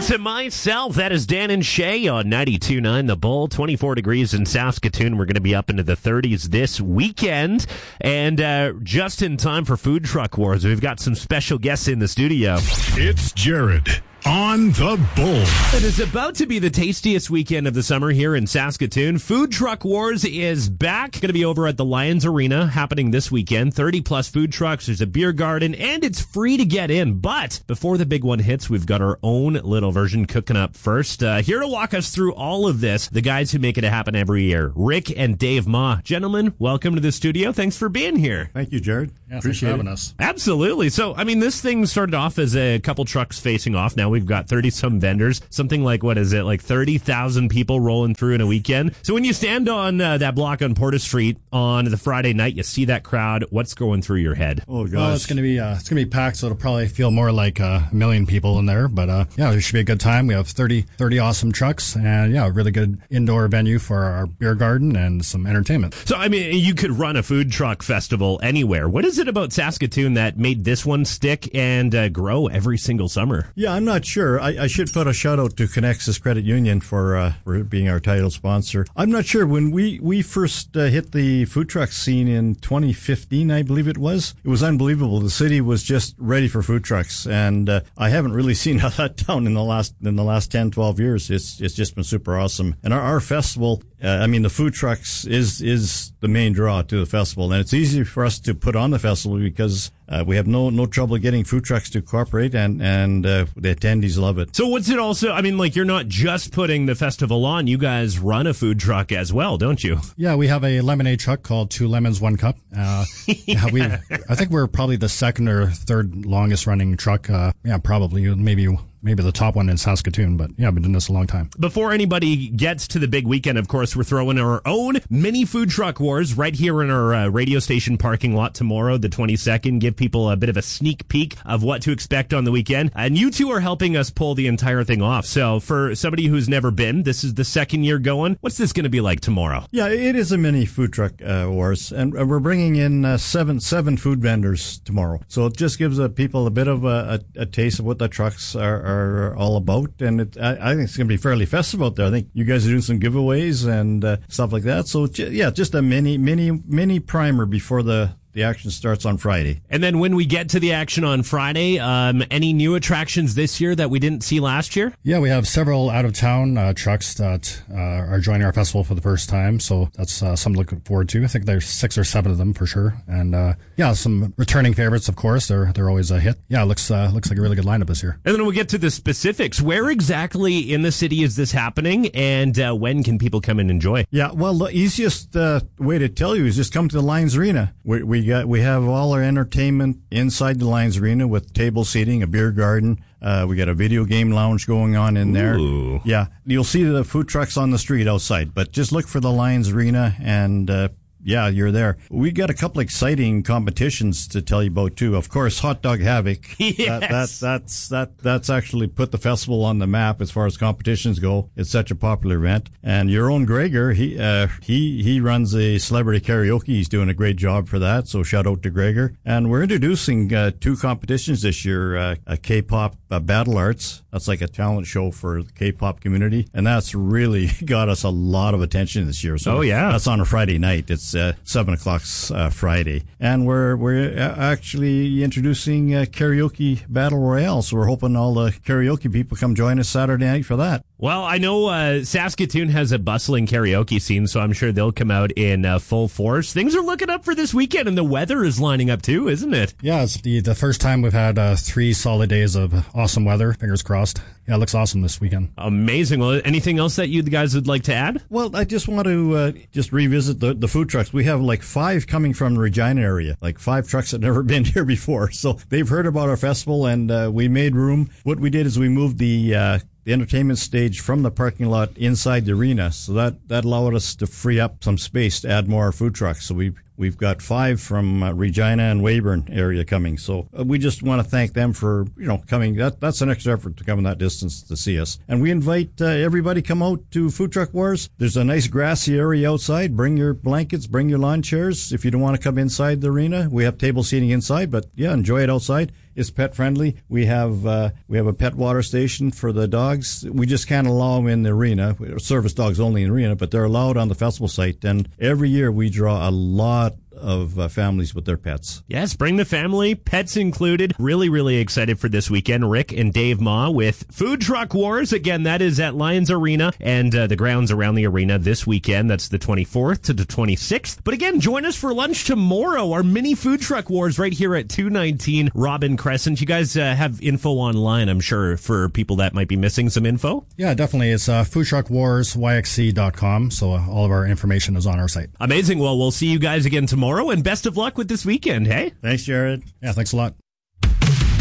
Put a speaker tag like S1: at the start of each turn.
S1: to myself. That is Dan and Shay on 92.9 The Bull. 24 degrees in Saskatoon. We're going to be up into the 30s this weekend. And just in time for Food Truck Wars, we've got some special guests in the studio.
S2: It's Jared on The Bull.
S1: It is about to be the tastiest weekend of the summer here in Saskatoon. Food Truck Wars is back. Going to be over at the Lions Arena happening this weekend. 30-plus food trucks. There's a beer garden, and it's free to get in. But before the big one hits, we've got our own little version cooking up first. Here to walk us through all of this, the guys who make it happen every year, Rick and Dave Ma. Gentlemen, welcome to the studio. Thanks for being here.
S3: Thank you, Jared.
S4: Yeah, appreciate having us.
S1: Absolutely. So, I mean, this thing started off as a couple trucks facing off. Now we've got 30-some vendors, something like, what is it, like 30,000 people rolling through in a weekend. So when you stand on that block on Porter Street on the Friday night, you see that crowd. What's going through your head?
S3: Oh, gosh.
S4: Well, it's gonna be packed, so it'll probably feel more like a million people in there. But yeah, it should be a good time. We have 30 awesome trucks, and yeah, a really good indoor venue for our beer garden and some entertainment.
S1: So, I mean, you could run a food truck festival anywhere. What is it about Saskatoon that made this one stick and grow every single summer?
S3: Yeah, I'm not sure. I should put a shout out to Connexus Credit Union for being our title sponsor. I'm not sure. When we first hit the food truck scene in 2015, I believe it was unbelievable. The city was just ready for food trucks, and I haven't really seen how that down in the last 10, 12 years. It's just been super awesome. And our festival, the food trucks is the main draw to the festival, and it's easy for us to put on the festival because we have no trouble getting food trucks to cooperate, and the attendees love it.
S1: So what's it also, you're not just putting the festival on, you guys run a food truck as well, don't you?
S4: Yeah, we have a lemonade truck called 2 Lemons, 1 Cup. I think we're probably the second or third longest running truck. Probably, maybe the top one in Saskatoon, but yeah, I've been doing this a long time.
S1: Before anybody gets to the big weekend, of course, we're throwing our own mini Food Truck Wars right here in our radio station parking lot tomorrow, the 22nd. Give people a bit of a sneak peek of what to expect on the weekend. And you two are helping us pull the entire thing off. So for somebody who's never been, this is the second year going. What's this going to be like tomorrow?
S3: Yeah, it is a mini Food Truck Wars, and we're bringing in seven food vendors tomorrow. So it just gives people a bit of a taste of what the trucks are all about, and I think it's going to be fairly festive out there. I think you guys are doing some giveaways and stuff like that. So yeah, just a mini primer before the action starts on Friday.
S1: And then when we get to the action on Friday, any new attractions this year that we didn't see last year?
S4: Yeah, we have several out-of-town trucks that are joining our festival for the first time, so that's something to look forward to. I think there's 6 or 7 of them for sure. And some returning favorites, of course. They're always a hit. Yeah, it looks like a really good lineup this year.
S1: And then we'll get to the specifics. Where exactly in the city is this happening, and when can people come and enjoy?
S3: Yeah, well, the easiest way to tell you is just come to the Lions Arena. We have all our entertainment inside the Lions Arena with table seating, a beer garden. We got a video game lounge going on in there.
S1: Ooh.
S3: Yeah, you'll see the food trucks on the street outside, but just look for the Lions Arena and yeah, you're there. We got a couple exciting competitions to tell you about too. Of course, Hot Dog Havoc.
S1: Yes.
S3: That's actually put the festival on the map as far as competitions go. It's such a popular event. And your own Gregor, he runs a celebrity karaoke. He's doing a great job for that. So shout out to Gregor. And we're introducing 2 competitions this year. A K-pop Battle Arts. That's like a talent show for the K-pop community, and that's really got us a lot of attention this year. So that's on a Friday night. It's 7:00 Friday, and we're actually introducing karaoke battle royale. So we're hoping all the karaoke people come join us Saturday night for that.
S1: Well, I know Saskatoon has a bustling karaoke scene, so I'm sure they'll come out in full force. Things are looking up for this weekend, and the weather is lining up too, isn't it?
S4: Yeah, it's the first time we've had 3 solid days of awesome weather. Fingers crossed. Yeah, it looks awesome this weekend.
S1: Amazing. Well, anything else that you guys would like to add?
S3: Well, I just want to just revisit the food trucks. We have like 5 coming from the Regina area, like 5 trucks that never been here before. So they've heard about our festival, and we made room. What we did is we moved the entertainment stage from the parking lot inside the arena. So that allowed us to free up some space to add more food trucks. So we've got 5 from Regina and Weyburn area coming. So we just want to thank them for, coming. That's an extra effort to come in that distance to see us. And we invite everybody come out to Food Truck Wars. There's a nice grassy area outside. Bring your blankets, bring your lawn chairs. If you don't want to come inside the arena, we have table seating inside, but yeah, enjoy it outside. It's pet friendly. We have a pet water station for the dogs. We just can't allow them in the arena. Service dogs only in the arena, but they're allowed on the festival site. And every year we draw a lot of families with their pets.
S1: Yes, bring the family, pets included. Really, really excited for this weekend. Rick and Dave Ma with Food Truck Wars. Again, that is at Lions Arena and the grounds around the arena this weekend. That's the 24th to the 26th. But again, join us for lunch tomorrow. Our mini Food Truck Wars right here at 219 Robin Crescent. You guys have info online, I'm sure, for people that might be missing some info.
S4: Yeah, definitely. It's foodtruckwarsyxc.com. So all of our information is on our site.
S1: Amazing. Well, we'll see you guys again tomorrow, and best of luck with this weekend, hey?
S3: Thanks, Jared.
S4: Yeah, thanks a lot.